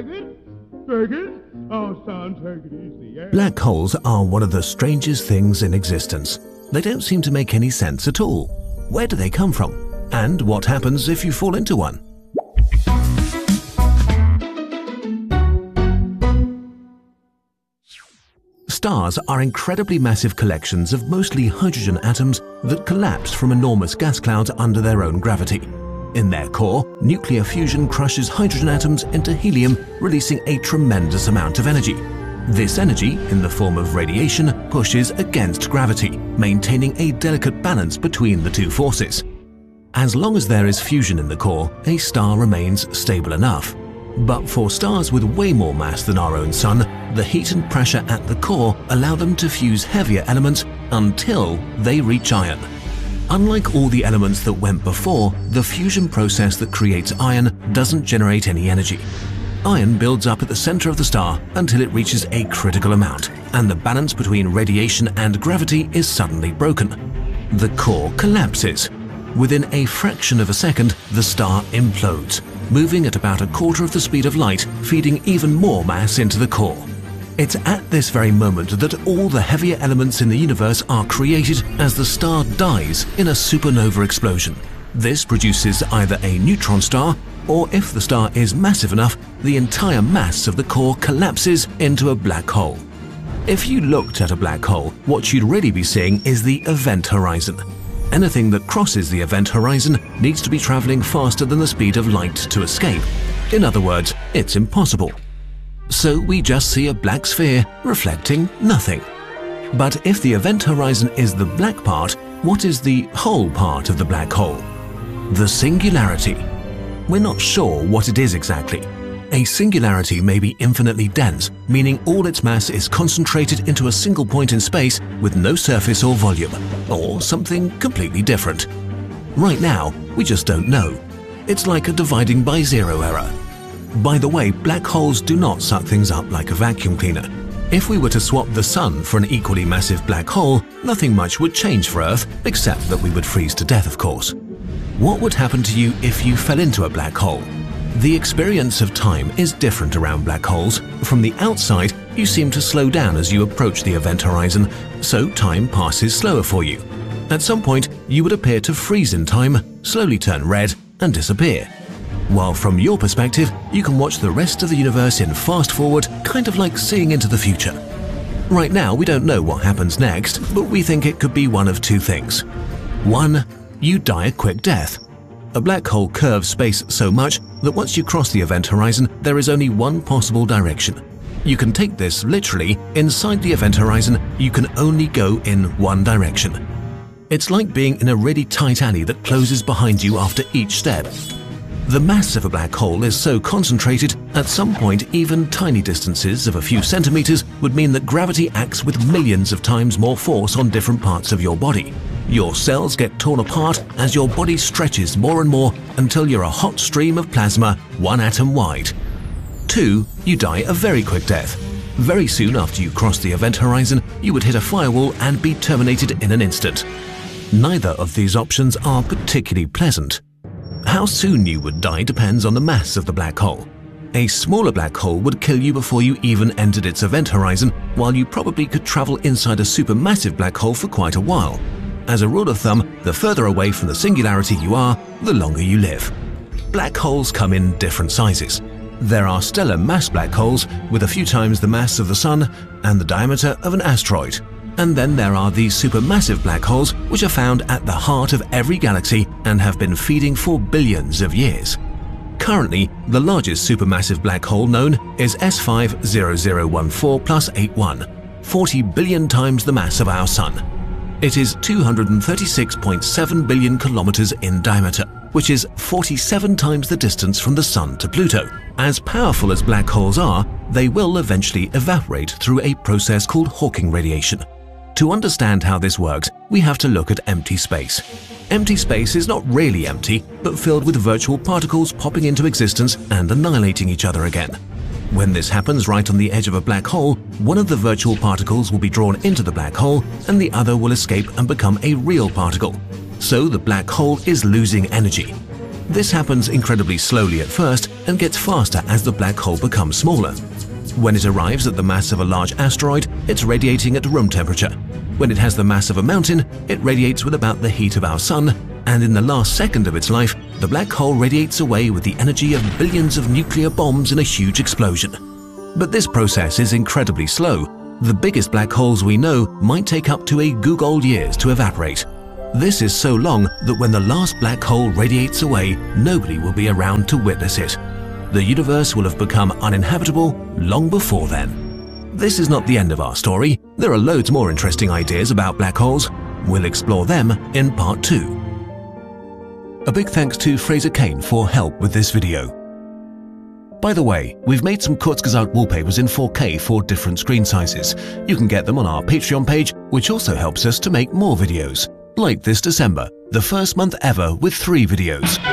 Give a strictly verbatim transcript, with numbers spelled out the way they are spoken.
Take it? Take it? Oh, son, take it easy, yeah? Black holes are one of the strangest things in existence. They don't seem to make any sense at all. Where do they come from? And what happens if you fall into one? Stars are incredibly massive collections of mostly hydrogen atoms that collapse from enormous gas clouds under their own gravity. In their core, nuclear fusion crushes hydrogen atoms into helium, releasing a tremendous amount of energy. This energy, in the form of radiation, pushes against gravity, maintaining a delicate balance between the two forces. As long as there is fusion in the core, a star remains stable enough. But for stars with way more mass than our own Sun, the heat and pressure at the core allow them to fuse heavier elements until they reach iron. Unlike all the elements that went before, the fusion process that creates iron doesn't generate any energy. Iron builds up at the center of the star until it reaches a critical amount, and the balance between radiation and gravity is suddenly broken. The core collapses. Within a fraction of a second, the star implodes, moving at about a quarter of the speed of light, feeding even more mass into the core. It's at this very moment that all the heavier elements in the universe are created as the star dies in a supernova explosion. This produces either a neutron star, or if the star is massive enough, the entire mass of the core collapses into a black hole. If you looked at a black hole, what you'd really be seeing is the event horizon. Anything that crosses the event horizon needs to be traveling faster than the speed of light to escape. In other words, it's impossible. So we just see a black sphere reflecting nothing. But if the event horizon is the black part, what is the whole part of the black hole? The singularity. We're not sure what it is exactly. A singularity may be infinitely dense, meaning all its mass is concentrated into a single point in space with no surface or volume, or something completely different. Right now, we just don't know. It's like a dividing by zero error. By the way, black holes do not suck things up like a vacuum cleaner. If we were to swap the Sun for an equally massive black hole, nothing much would change for Earth, except that we would freeze to death, of course. What would happen to you if you fell into a black hole? The experience of time is different around black holes. From the outside, you seem to slow down as you approach the event horizon, so time passes slower for you. At some point, you would appear to freeze in time, slowly turn red, and disappear. While from your perspective, you can watch the rest of the universe in fast forward, kind of like seeing into the future. Right now, we don't know what happens next, but we think it could be one of two things. One, you die a quick death. A black hole curves space so much that once you cross the event horizon, there is only one possible direction. You can take this literally. Inside the event horizon, you can only go in one direction. It's like being in a really tight alley that closes behind you after each step. The mass of a black hole is so concentrated, at some point even tiny distances of a few centimeters would mean that gravity acts with millions of times more force on different parts of your body. Your cells get torn apart as your body stretches more and more until you're a hot stream of plasma, one atom wide. Two, you die a very quick death. Very soon after you cross the event horizon, you would hit a firewall and be terminated in an instant. Neither of these options are particularly pleasant. How soon you would die depends on the mass of the black hole. A smaller black hole would kill you before you even entered its event horizon, while you probably could travel inside a supermassive black hole for quite a while. As a rule of thumb, the further away from the singularity you are, the longer you live. Black holes come in different sizes. There are stellar mass black holes with a few times the mass of the Sun and the diameter of an asteroid. And then there are these supermassive black holes which are found at the heart of every galaxy and have been feeding for billions of years. Currently, the largest supermassive black hole known is S five zero zero one four plus eighty-one, forty billion times the mass of our Sun. It is two hundred thirty-six point seven billion kilometers in diameter, which is forty-seven times the distance from the Sun to Pluto. As powerful as black holes are, they will eventually evaporate through a process called Hawking radiation. To understand how this works, we have to look at empty space. Empty space is not really empty, but filled with virtual particles popping into existence and annihilating each other again. When this happens right on the edge of a black hole, one of the virtual particles will be drawn into the black hole and the other will escape and become a real particle. So the black hole is losing energy. This happens incredibly slowly at first and gets faster as the black hole becomes smaller. When it arrives at the mass of a large asteroid, it's radiating at room temperature. When it has the mass of a mountain, it radiates with about the heat of our Sun, and in the last second of its life, the black hole radiates away with the energy of billions of nuclear bombs in a huge explosion. But this process is incredibly slow. The biggest black holes we know might take up to a googol years to evaporate. This is so long that when the last black hole radiates away, nobody will be around to witness it. The universe will have become uninhabitable long before then. This is not the end of our story. There are loads more interesting ideas about black holes. We'll explore them in part two. A big thanks to Fraser Cain for help with this video. By the way, we've made some Kurzgesagt wallpapers in four K for different screen sizes. You can get them on our Patreon page, which also helps us to make more videos. Like this December, the first month ever with three videos.